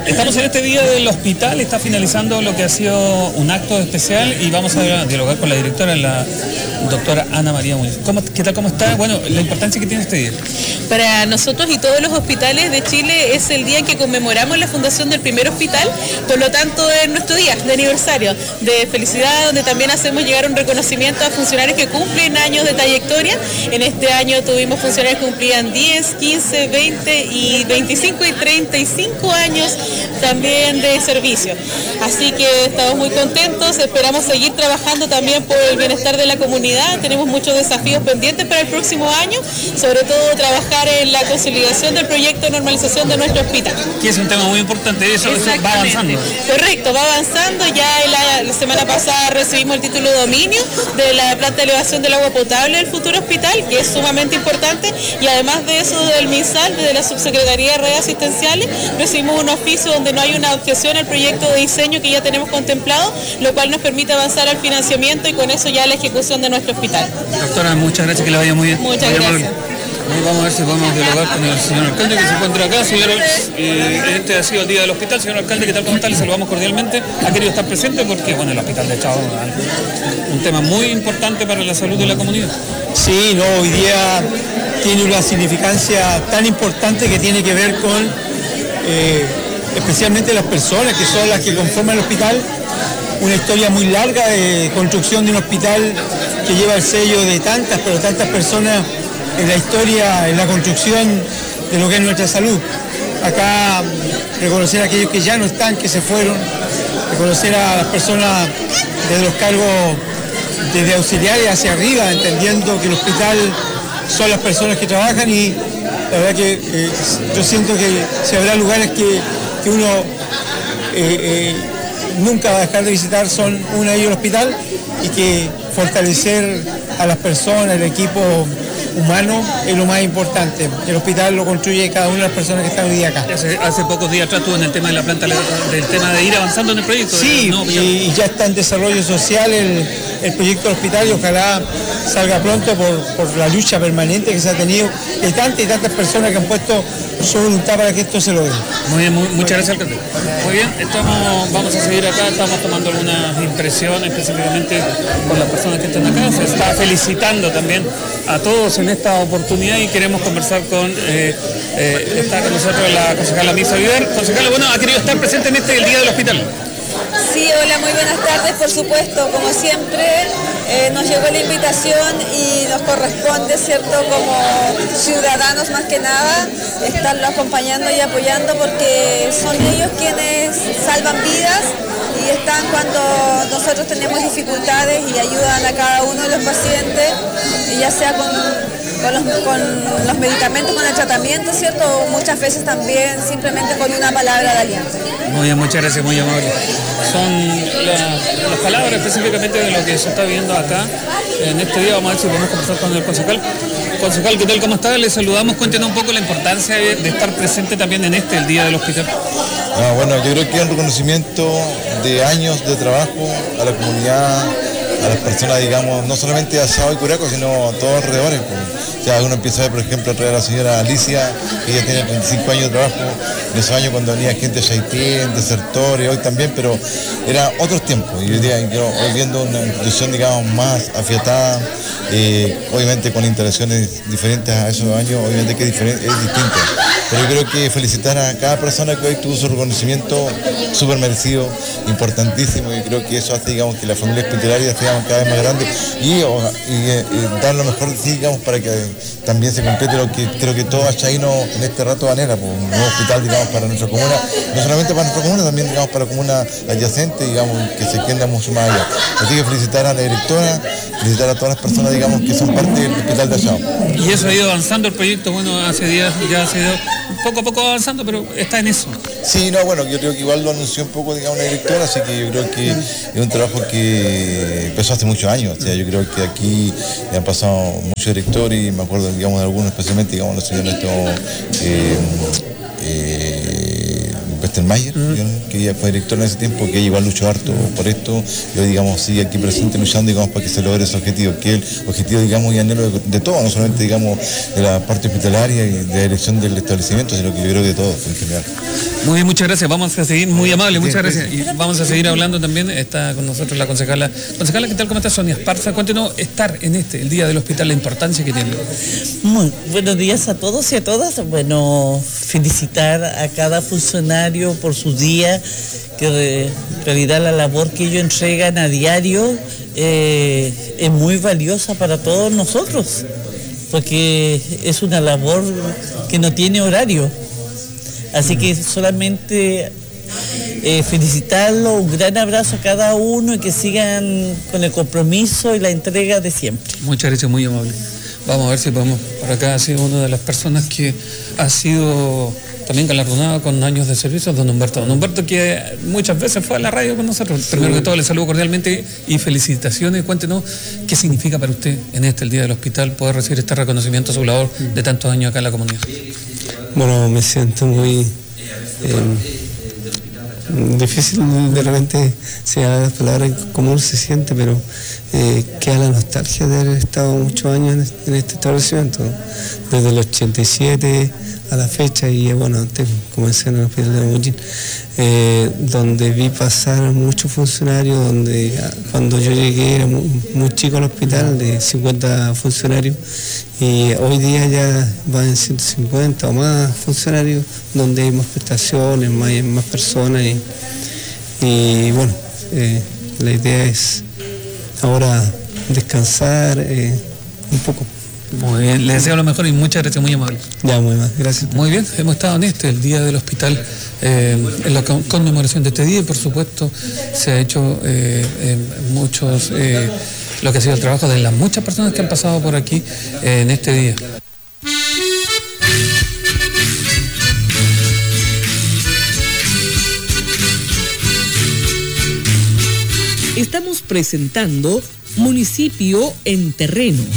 Estamos en este día del hospital, está finalizando lo que ha sido un acto especial y vamos a dialogar con la directora, la doctora Ana María Muñoz. ¿Qué tal, cómo está? Bueno, la importancia que tiene este día. Para nosotros y todos los hospitales de Chile es el día en que conmemoramos la fundación del primer hospital, por lo tanto es nuestro día de aniversario, de felicidad, donde también hacemos llegar un reconocimiento a funcionarios que cumplen años de trayectoria. En este año tuvimos funcionarios que cumplían 10, 15, 20 y 25 y 35 años también de servicio. Así que estamos muy contentos, esperamos seguir trabajando también por el bienestar de la comunidad. Tenemos muchos desafíos pendientes para el próximo año, sobre todo trabajar en la consolidación del proyecto de normalización de nuestro hospital. Que es un tema muy importante, eso va avanzando. Correcto, va avanzando. Ya la semana pasada recibimos el título de dominio de la planta de elevación del agua potable del futuro hospital, que es sumamente importante, y además de eso del MinSal, de la Subsecretaría de Redes Asistenciales, recibimos un oficio donde no hay una objeción al proyecto de diseño que ya tenemos contemplado, lo cual nos permite avanzar al financiamiento y con eso ya la ejecución de nuestro hospital. Doctora, muchas gracias, que le vaya muy bien. Muchas gracias. Vamos a ver si podemos dialogar con el señor alcalde que se encuentra acá. Señor, este ha sido el día del hospital. Señor alcalde, ¿qué tal? ¿Cómo está? Le saludamos cordialmente. Ha querido estar presente porque, bueno, el hospital de Chao es un tema muy importante para la salud de la comunidad. Sí, no, hoy día tiene una significancia tan importante que tiene que ver con especialmente las personas que son las que conforman el hospital. Una historia muy larga de construcción de un hospital que lleva el sello de tantas, pero tantas personas en la historia, en la construcción de lo que es nuestra salud. Acá reconocer a aquellos que ya no están, que se fueron, reconocer a las personas desde los cargos desde auxiliares hacia arriba, entendiendo que el hospital son las personas que trabajan, y la verdad que yo siento que si habrá lugares que uno nunca va a dejar de visitar, son uno de ellos el hospital, y que fortalecer a las personas, el equipo humano es lo más importante. El hospital lo construye cada una de las personas que están hoy día acá. Hace pocos días atrás estuvo en el tema de la planta, del tema de ir avanzando en el proyecto. Sí, y ya está en desarrollo social el proyecto del hospital, y ojalá salga pronto por la lucha permanente que se ha tenido de tantas y tantas personas que han puesto su voluntad para que esto se logre. Muy bien, muchas gracias, alcalde. Muy bien, vamos a seguir acá, estamos tomando algunas impresiones específicamente por las personas que están acá. Se está felicitando también a todos en esta oportunidad y queremos conversar está con nosotros la concejala Mirza Viver. Concejala, bueno, ha querido estar presente en el Día del Hospital. Sí, hola, muy buenas tardes, por supuesto, como siempre nos llegó la invitación y nos corresponde, ¿cierto?, como ciudadanos más que nada, estarlo acompañando y apoyando, porque son ellos quienes salvan vidas y están cuando nosotros tenemos dificultades y ayudan a cada uno de los pacientes, ya sea con los medicamentos, con el tratamiento, ¿cierto?, o muchas veces también simplemente con una palabra de aliento. Muy bien, muchas gracias, muy amable. Son las palabras específicamente de lo que se está viendo acá. En este día vamos a ver si podemos conversar con el concejal. Concejal, ¿qué tal? ¿Cómo está? Le saludamos. Cuéntenos un poco la importancia de estar presente también en el Día del Hospital. Bueno, yo creo que es un reconocimiento de años de trabajo a la comunidad, a las personas, digamos, no solamente de Asao y Curaco, sino a todos alrededores. O sea, uno empieza a ver, por ejemplo, a traer a la señora Alicia, que ella tiene 35 años de trabajo, en esos años cuando venía gente de Chaitén, desertores, hoy también, pero era otros tiempos. Y hoy día, hoy viendo una institución, digamos, más afiatada, obviamente con interacciones diferentes a esos años, obviamente que es distinto. Pero yo creo que felicitar a cada persona que hoy tuvo su reconocimiento súper merecido, importantísimo, y creo que eso hace, digamos, que la familia hospitalaria sea cada vez más grande y dar lo mejor de sí, digamos, para que también se complete lo que creo que todo Achaíno en este rato anhela, pues, un nuevo hospital, digamos, para nuestra comuna, no solamente para nuestra comuna, también, digamos, para la comuna adyacente, digamos, que se extienda mucho más allá. Así que felicitar a la directora, felicitar a todas las personas, digamos, que son parte del hospital de Achao. Y eso ha ido avanzando el proyecto, bueno, hace días ya ha ido poco a poco avanzando, pero está en eso. Sí, no, bueno, yo creo que igual lo anunció un poco, digamos, la directora, así que yo creo que es un trabajo que empezó hace muchos años. O sea, yo creo que aquí han pasado muchos directores, y me acuerdo, digamos, de algunos, especialmente, digamos, los señores Westermayer, que ella fue directora en ese tiempo, que ella igual luchó harto por esto, y hoy, digamos, sigue aquí presente luchando, digamos, para que se logre ese objetivo, que es el objetivo, digamos, y anhelo de todo, no solamente, digamos, de la parte hospitalaria y de la dirección del establecimiento, sino que yo creo que de todo en general. Muy bien, muchas gracias. Vamos a seguir, muy amable, muchas gracias. Y vamos a seguir hablando también. Está con nosotros la concejala. Concejala, ¿qué tal? ¿Cómo está? Sonia Esparza. Cuéntenos estar en el Día del Hospital, la importancia que tiene. Muy buenos días a todos y a todas. Bueno, felicitar a cada funcionario por su día, que en realidad la labor que ellos entregan a diario es muy valiosa para todos nosotros, porque es una labor que no tiene horario. Así que solamente felicitarlo, un gran abrazo a cada uno y que sigan con el compromiso y la entrega de siempre. Muchas gracias, muy amable. Vamos a ver si podemos. Por acá ha sido una de las personas que ha sido también galardonado con años de servicio, don Humberto. Don Humberto, que muchas veces fue a la radio con nosotros. Primero que todo, le saludo cordialmente y felicitaciones. Cuéntenos qué significa para usted en el Día del Hospital poder recibir este reconocimiento a su labor de tantos años acá en la comunidad. Bueno, me siento muy difícil, de repente se da las palabras cómo uno se siente, pero queda la nostalgia de haber estado muchos años en este establecimiento, desde el 87 a la fecha, y bueno, antes comencé en el hospital de Mollín, donde vi pasar muchos funcionarios, donde cuando yo llegué era muy chico al hospital, de 50 funcionarios, y hoy día ya van 150 o más funcionarios, donde hay más prestaciones, más personas, y bueno, la idea es ahora descansar un poco. Muy bien, les deseo lo mejor y muchas gracias, muy amable. Ya, muy bien, gracias. Muy bien, hemos estado en el Día del Hospital, en la conmemoración de este día, y por supuesto se ha hecho muchos, lo que ha sido el trabajo de las muchas personas que han pasado por aquí en este día. Estamos presentando Municipio en Terreno.